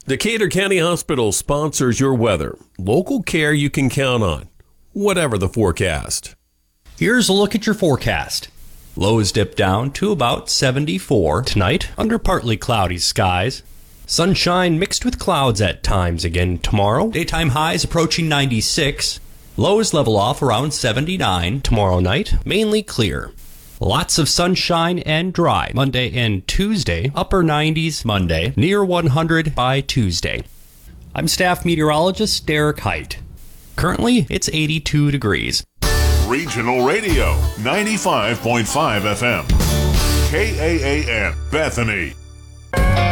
Decatur County Hospital sponsors your weather. Local care you can count on, whatever the forecast. Here's a look at your forecast. Lows dip down to about 74 tonight under partly cloudy skies. Sunshine mixed with clouds at times again tomorrow. Daytime highs approaching 96. Lows level off around 79 tomorrow night, mainly clear. Lots of sunshine and dry Monday and Tuesday, upper 90s Monday, near 100 by Tuesday. I'm staff meteorologist Derek Height. Currently, it's 82 degrees. Regional Radio, 95.5 FM. KAAN, Bethany.